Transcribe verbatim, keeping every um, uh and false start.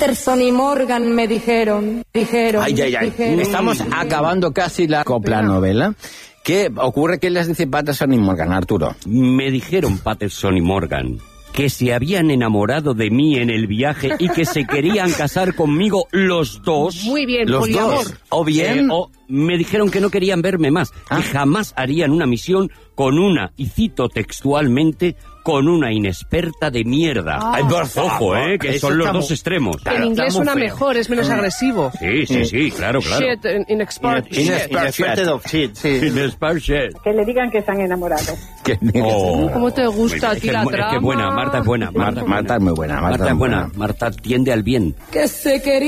Patterson y Morgan me dijeron, dijeron, Ay, ay, ay. dijeron. Estamos acabando casi la copla novela. ¿Qué ocurre? ¿Qué les dice Patterson y Morgan, Arturo? Me dijeron Patterson y Morgan que se habían enamorado de mí en el viaje y que se querían casar conmigo los dos. Muy bien, Los poliamor. dos. O bien... Eh, o me dijeron que no querían verme más, Ah. que jamás harían una misión con una, y cito textualmente, con una inexperta de mierda. Ay, por favor. Ojo, eh, que Eso son los está dos muy- extremos. Claro, En inglés está muy suena feo. mejor, es menos agresivo. Sí, sí, sí, claro, claro. Shit, in- inexpert shit. Inexpert of shit, sí. Inexpert shit. Que le digan que se han enamorado. Que- Oh. ¿Cómo te gusta a Es ti que la es mu- es que trama? buena, Marta es buena. Marta, Marta es muy buena. Marta es buena. Marta tiende al bien. Que se quería